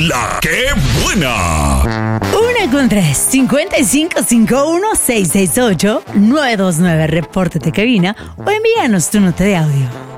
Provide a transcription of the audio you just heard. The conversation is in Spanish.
¡La que buena! 1-3, 5551-668-929. Repórtate cabina o envíanos tu nota de audio.